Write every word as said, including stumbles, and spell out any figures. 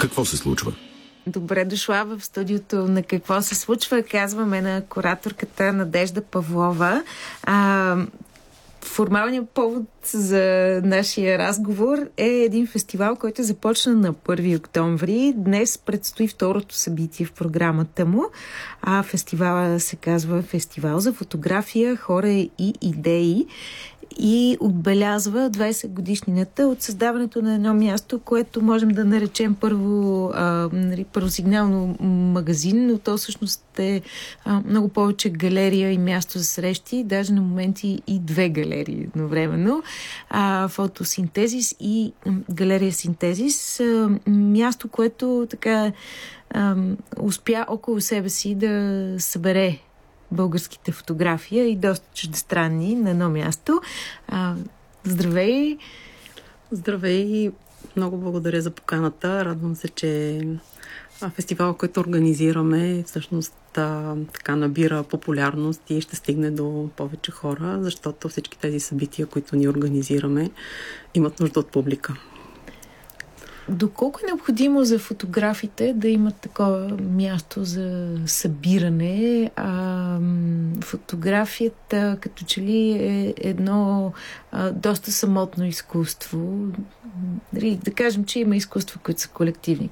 Какво се случва? Добре дошла в студиото на Какво се случва, казваме на кураторката Надежда Павлова. А, формалният повод за нашия разговор е един фестивал, който започна на първи октомври. Днес предстои второто събитие в програмата му. А фестивала се казва Фестивал за фотография, хора и идеи и отбелязва двайсет годишнината от създаването на едно място, което можем да наречем първо а, първосигнално магазин, но то всъщност е а, много повече галерия и място за срещи, даже на моменти и две галерии едновременно. А, фотосинтезис и галерия синтезис. А, място, което така а, успя около себе си да събере българските фотографии и доста чуждестранни на едно място. А, здравей! Здравей! Много благодаря за поканата. Радвам се, че фестивал, който организираме, всъщност а, така набира популярност и ще стигне до повече хора, защото всички тези събития, които ни организираме, имат нужда от публика. Доколко е необходимо за фотографите да имат такова място за събиране? А, фотографията като че ли е едно а, доста самотно изкуство. Да кажем, че има изкуства, които са колективни,